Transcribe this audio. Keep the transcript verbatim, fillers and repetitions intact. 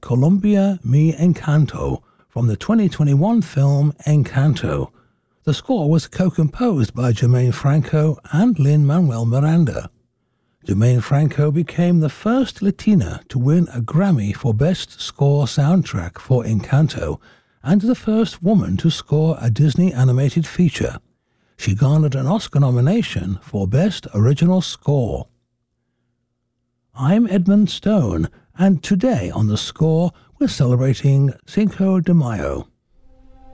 Colombia Mi Encanto from the twenty twenty-one film Encanto. The score was co-composed by Germaine Franco and Lin-Manuel Miranda. Germaine Franco became the first Latina to win a Grammy for Best Score Soundtrack for Encanto and the first woman to score a Disney animated feature. She garnered an Oscar nomination for Best Original Score. I'm Edmund Stone, and today on The Score we're celebrating Cinco de Mayo.